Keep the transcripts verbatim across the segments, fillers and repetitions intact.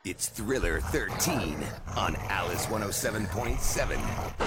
It's Thriller thirteen on Alice one oh seven point seven.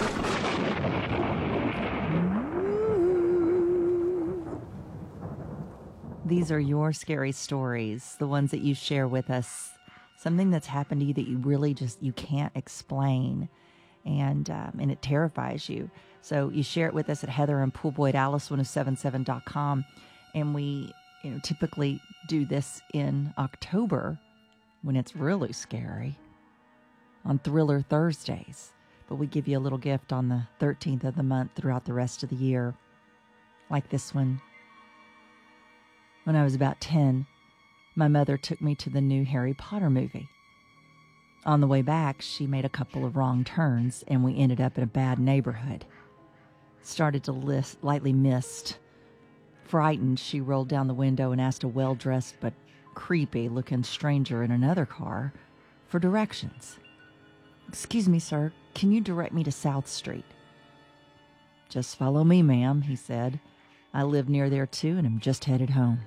These are your scary stories, the ones that you share with us. Something that's happened to you that you really just, you can't explain. And um, and it terrifies you. So you share it with us at Heather and Poolboy at Alice ten seventy-seven dot com. And we, you know, typically do this in October when it's really scary on Thriller Thursdays. But we give you a little gift on the thirteenth of the month throughout the rest of the year. Like this one. When I was about ten, my mother took me to the new Harry Potter movie. On the way back, she made a couple of wrong turns, and we ended up in a bad neighborhood. Started to list, lightly mist. Frightened, she rolled down the window and asked a well-dressed but creepy-looking stranger in another car for directions. "Excuse me, sir, can you direct me to South Street?" "Just follow me, ma'am," he said. "I live near there, too, and am just headed home."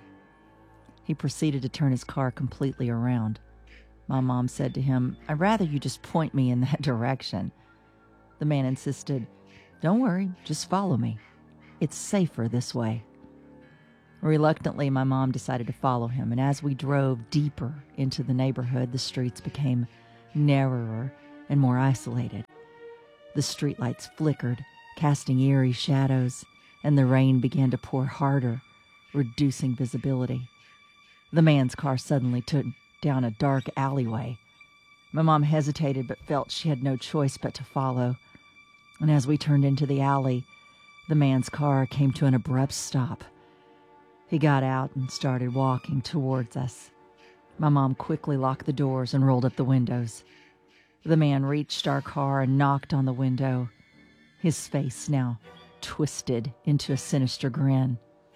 He proceeded to turn his car completely around. My mom said to him, "I'd rather you just point me in that direction." The man insisted, "Don't worry, just follow me. It's safer this way." Reluctantly, my mom decided to follow him, and as we drove deeper into the neighborhood, the streets became narrower and more isolated. The streetlights flickered, casting eerie shadows, and the rain began to pour harder, reducing visibility. The man's car suddenly took down a dark alleyway. My mom hesitated but felt she had no choice but to follow. And as we turned into the alley, the man's car came to an abrupt stop. He got out and started walking towards us. My mom quickly locked the doors and rolled up the windows. The man reached our car and knocked on the window, his face now twisted into a sinister grin.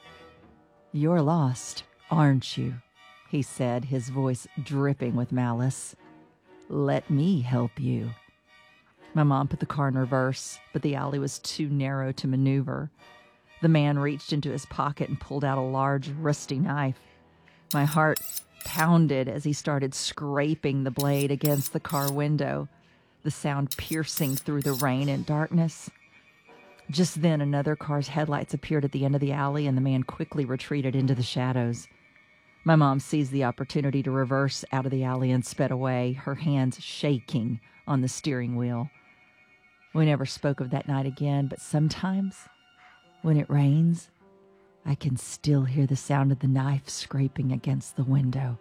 "You're lost, aren't you?" he said, his voice dripping with malice. "Let me help you." My mom put the car in reverse, but the alley was too narrow to maneuver. The man reached into his pocket and pulled out a large, rusty knife. My heart pounded as he started scraping the blade against the car window, the sound piercing through the rain and darkness. Just then, another car's headlights appeared at the end of the alley, and the man quickly retreated into the shadows. My mom seized the opportunity to reverse out of the alley and sped away, her hands shaking on the steering wheel. We never spoke of that night again, but sometimes, when it rains, I can still hear the sound of the knife scraping against the window.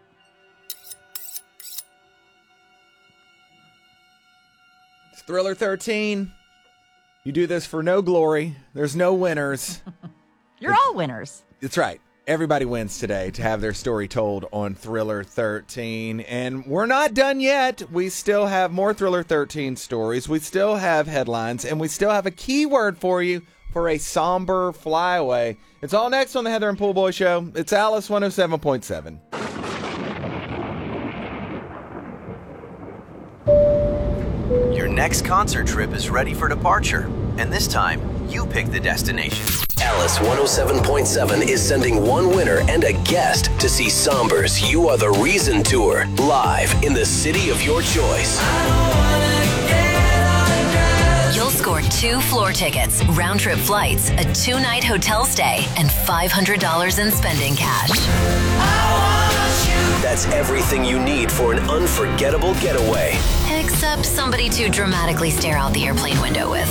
It's Thriller thirteen. You do this for no glory. There's no winners. You're all winners. That's right. Everybody wins today to have their story told on Thriller thirteen. And we're not done yet. We still have more Thriller thirteen stories. We still have headlines. And we still have a keyword for you for a somber flyaway. It's all next on the Heather and Poolboy Show. It's Alice one oh seven point seven. Your next concert trip is ready for departure. And this time, you pick the destination. Alice one oh seven point seven is sending one winner and a guest to see Somber's You Are the Reason Tour live in the city of your choice. You'll score two floor tickets, round-trip flights, a two-night hotel stay, and five hundred dollars in spending cash. That's everything you need for an unforgettable getaway. Except somebody to dramatically stare out the airplane window with.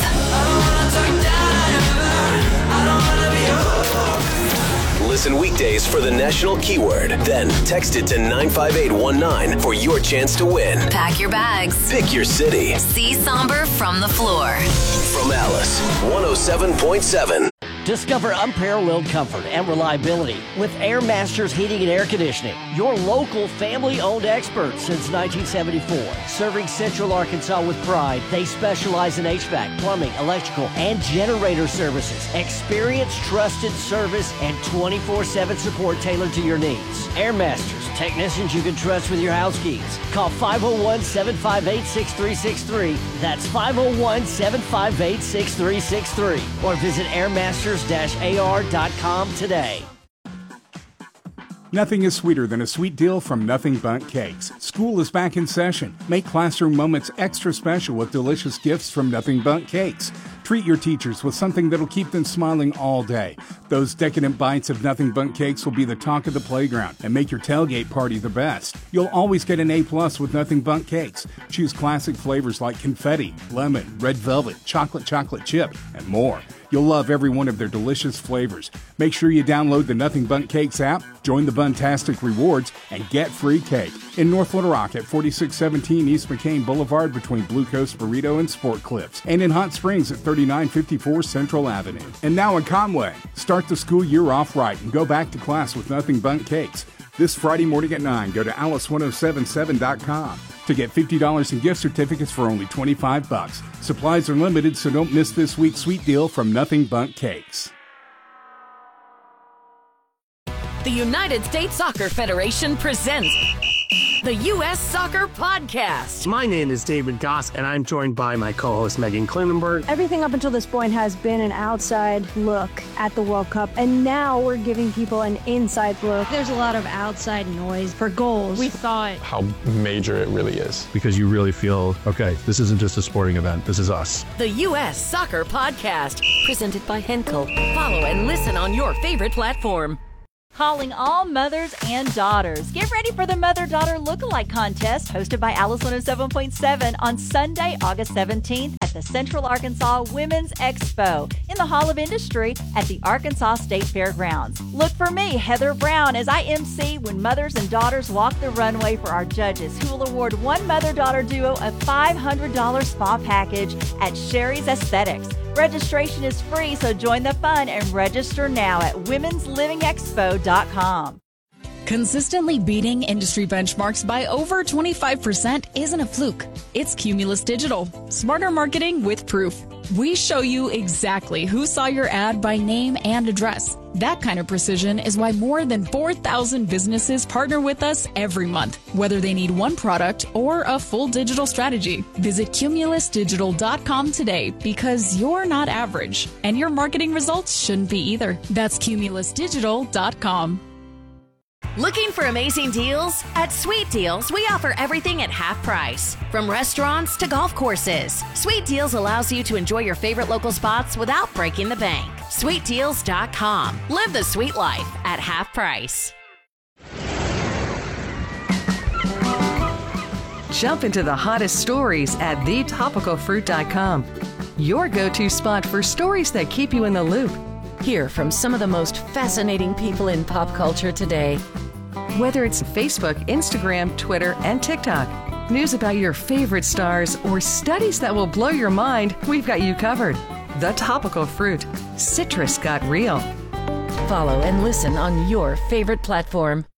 Listen weekdays for the national keyword. Then text it to nine five eight one nine for your chance to win. Pack your bags. Pick your city. See Somber from the floor. From Alice one oh seven point seven. Discover unparalleled comfort and reliability with Air Masters Heating and Air Conditioning, your local family-owned experts since nineteen seventy-four. Serving Central Arkansas with pride, they specialize in H V A C, plumbing, electrical, and generator services. Experienced, trusted service, and twenty-four seven support tailored to your needs. Air Masters, technicians you can trust with your house keys. Call five oh one, seven five eight, six three six three. That's five oh one, seven five eight, six three six three. Or visit air masters dash a r dot com today. Nothing is sweeter than a sweet deal from Nothing Bundt Cakes. School is back in session. Make classroom moments extra special with delicious gifts from Nothing Bundt Cakes. Treat your teachers with something that'll keep them smiling all day. Those decadent bites of Nothing Bundt Cakes will be the talk of the playground and make your tailgate party the best. You'll always get an A plus with Nothing Bundt Cakes. Choose classic flavors like confetti, lemon, red velvet, chocolate chocolate chip, and more. You'll love every one of their delicious flavors. Make sure you download the Nothing Bundt Cakes app, join the Buntastic Rewards, and get free cake. In North Little Rock at forty-six seventeen East McCain Boulevard between Blue Coast Burrito and Sport Clips. And in Hot Springs at thirty-nine fifty-four Central Avenue. And now in Conway, start the school year off right and go back to class with Nothing Bundt Cakes. This Friday morning at nine, go to alice ten seventy-seven dot com to get fifty dollars in gift certificates for only twenty-five bucks. Supplies are limited, so don't miss this week's sweet deal from Nothing Bundt Cakes. The United States Soccer Federation presents the U S Soccer Podcast. My name is David Goss, and I'm joined by my co-host Megan Klinenberg. Everything up until this point has been an outside look at the World Cup, and now we're giving people an inside look. There's a lot of outside noise for goals. We thought how major it really is. Because you really feel, okay, this isn't just a sporting event, this is us. The U S Soccer Podcast, presented by Henkel. Follow and listen on your favorite platform. Calling all mothers and daughters. Get ready for the Mother-Daughter Lookalike Contest hosted by Alice one oh seven point seven on Sunday, August seventeenth at the Central Arkansas Women's Expo in the Hall of Industry at the Arkansas State Fairgrounds. Look for me, Heather Brown, as I M C when mothers and daughters walk the runway for our judges, who will award one mother-daughter duo a five hundred dollars spa package at Sherry's Aesthetics. Registration is free, so join the fun and register now at womens living expo dot com. Consistently beating industry benchmarks by over twenty-five percent isn't a fluke. It's Cumulus Digital. Smarter marketing with proof. We show you exactly who saw your ad by name and address. That kind of precision is why more than four thousand businesses partner with us every month, whether they need one product or a full digital strategy. Visit cumulus digital dot com today, because you're not average, and your marketing results shouldn't be either. That's cumulus digital dot com. Looking for amazing deals? At Sweet Deals, we offer everything at half price. From restaurants to golf courses, Sweet Deals allows you to enjoy your favorite local spots without breaking the bank. sweet deals dot com. Live the sweet life at half price. Jump into the hottest stories at the topical fruit dot com. Your go-to spot for stories that keep you in the loop. Hear from some of the most fascinating people in pop culture today. Whether it's Facebook, Instagram, Twitter, and TikTok, news about your favorite stars, or studies that will blow your mind, we've got you covered. The Topical Fruit. Citrus got real. Follow and listen on your favorite platform.